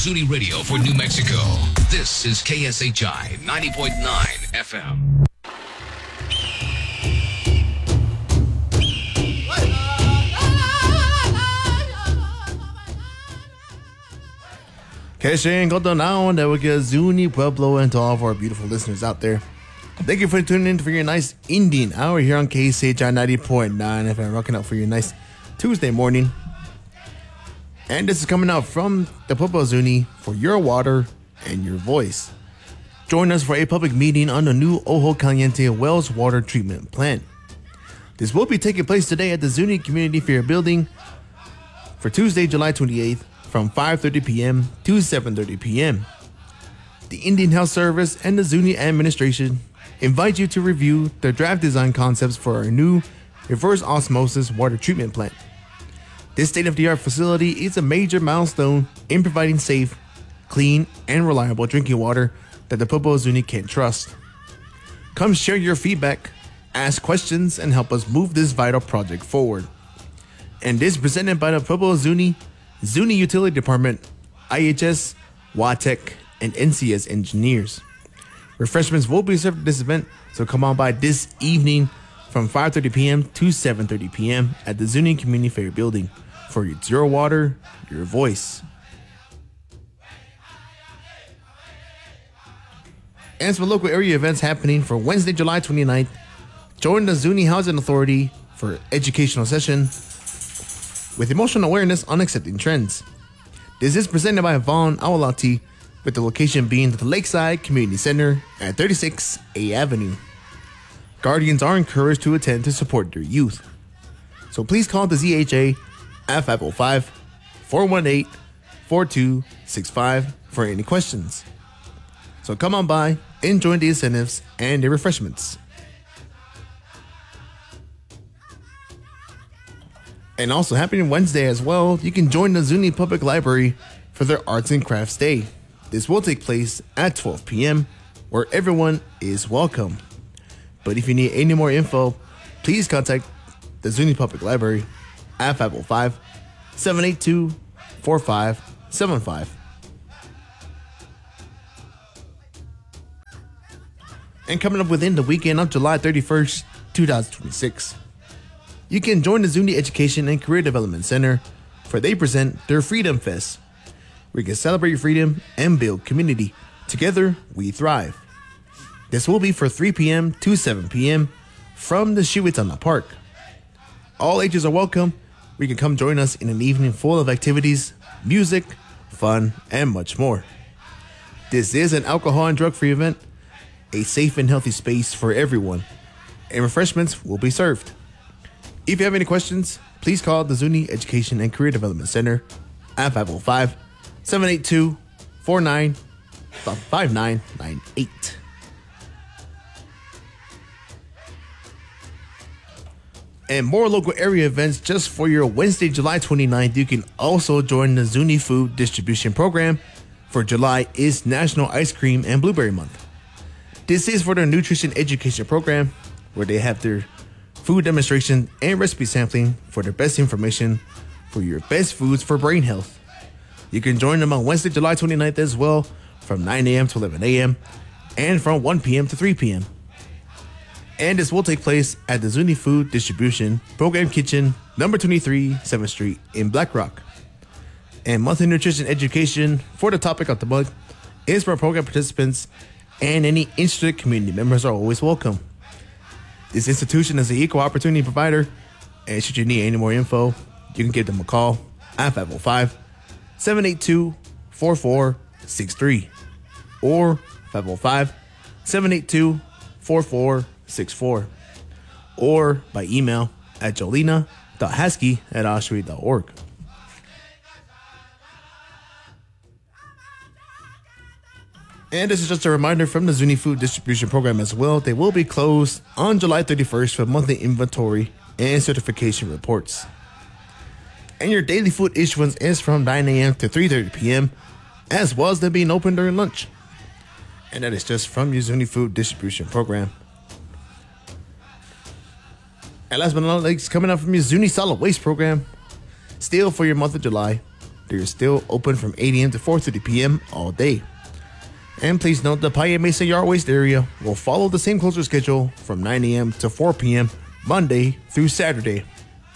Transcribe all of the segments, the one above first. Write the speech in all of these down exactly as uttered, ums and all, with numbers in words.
Zuni Radio for New Mexico. This is K S H I ninety point nine F M. Keshe Godonao, that we get Zuni Pueblo, and to all of our beautiful listeners out there. Thank you for tuning in for your nice Indian hour here on K S H I ninety point nine F M, rocking out for your nice Tuesday morning. And this is coming out from the Pueblo Zuni for your water and your voice. Join us for a public meeting on the new Ojo Caliente Wells Water Treatment Plant. This will be taking place today at the Zuni Community Fair Building for Tuesday, July twenty-eighth from five thirty p.m. to seven thirty p.m. The Indian Health Service and the Zuni administration invite you to review the draft design concepts for our new reverse osmosis water treatment plant. This state-of-the-art facility is a major milestone in providing safe, clean, and reliable drinking water that the Pueblo Zuni can trust. Come share your feedback, ask questions, and help us move this vital project forward. And this is presented by the Pueblo Zuni, Zuni Utility Department, I H S, WATEC, and N C S engineers. Refreshments will be served at this event, so come on by this evening from five thirty p.m. to seven thirty p.m. at the Zuni Community Fair Building for It's Your Water, Your Voice. And some local area events happening for Wednesday, July twenty-ninth. Join the Zuni Housing Authority for educational session with emotional awareness on accepting trends. This is presented by Vaughn Awalati, with the location being the Lakeside Community Center at thirty-six A Avenue. Guardians are encouraged to attend to support their youth. So please call the Z H A at five oh five, four one eight, four two six five for any questions. So come on by, enjoy the incentives and the refreshments. And also happening Wednesday as well, you can join the Zuni Public Library for their Arts and Crafts Day. This will take place at twelve p.m. where everyone is welcome. But if you need any more info, please contact the Zuni Public Library at five oh five, seven eight two, four five seven five. And coming up within the weekend of July thirty-first, twenty twenty-six, you can join the Zuni Education and Career Development Center for they present their Freedom Fest, where you can celebrate your freedom and build community. Together, we thrive. This will be for three p.m. to seven p.m. from the Shiwitana Park. All ages are welcome. We can come join us in an evening full of activities, music, fun, and much more. This is an alcohol and drug-free event, a safe and healthy space for everyone, and refreshments will be served. If you have any questions, please call the Zuni Education and Career Development Center at five oh five, seven eight two, four nine five nine nine eight. And more local area events just for your Wednesday, July twenty-ninth. You can also join the Zuni Food Distribution Program, for July is National Ice Cream and Blueberry Month. This is for their nutrition education program, where they have their food demonstration and recipe sampling for their best information for your best foods for brain health. You can join them on Wednesday, July twenty-ninth as well, from nine a.m. to eleven a.m. and from one p.m. to three p.m. And this will take place at the Zuni Food Distribution Program Kitchen, number twenty-three, seventh Street in Black Rock. And monthly nutrition education for the topic of the month is for program participants, and any interested community members are always welcome. This institution is an equal opportunity provider, and should you need any more info, you can give them a call at five oh five, seven eight two, four four six three or five oh five, seven eight two, four four six four, or by email at jolina dot haskey at osprey dot org. And this is just a reminder from the Zuni Food Distribution Program as well. They will be closed on July thirty-first for monthly inventory and certification reports. And your daily food issuance is from nine a.m. to three thirty p.m. as well as them being open during lunch. And that is just from your Zuni Food Distribution Program. And last but not least, coming up from your Zuni Solid Waste Program, still for your month of July, They're still open from eight a.m. to four thirty p.m. all day. And please note the Playa Mesa Yard Waste area will follow the same closure schedule from nine a.m. to four p.m. Monday through Saturday.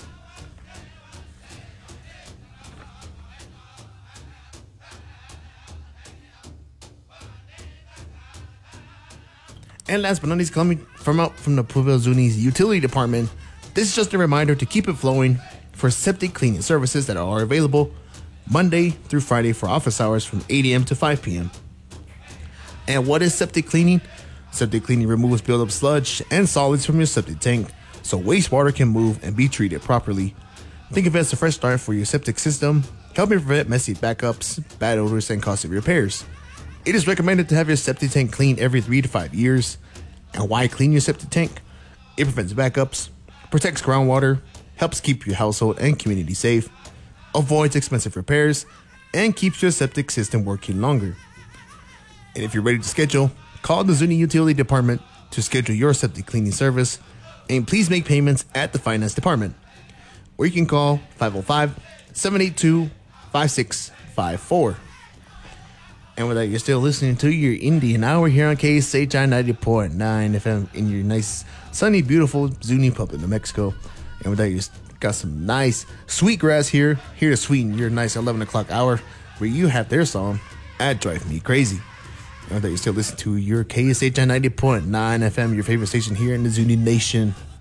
And last but not least, coming from out from the Pueblo Zuni's utility department, this is just a reminder to keep it flowing for septic cleaning services that are available Monday through Friday for office hours from eight a.m. to five p.m. And what is septic cleaning? Septic cleaning removes buildup sludge and solids from your septic tank so wastewater can move and be treated properly. Think of it as a fresh start for your septic system, helping prevent messy backups, bad odors, and costly repairs. It is recommended to have your septic tank cleaned every three to five years. And why clean your septic tank? It prevents backups, protects groundwater, helps keep your household and community safe, avoids expensive repairs, and keeps your septic system working longer. And if you're ready to schedule, call the Zuni Utility Department to schedule your septic cleaning service, and please make payments at the Finance Department, or you can call five oh five, seven eight two, five six five four. And with that, you're still listening to your Indian Hour here on K S H I ninety point nine F M in your nice, sunny, beautiful Zuni Public, New Mexico. And with that, you got some nice sweet grass here, here to sweeten your nice eleven o'clock hour, where you have their song, "At Drive Me Crazy." And with that, you're still listening to your K S H I ninety point nine F M, your favorite station here in the Zuni Nation.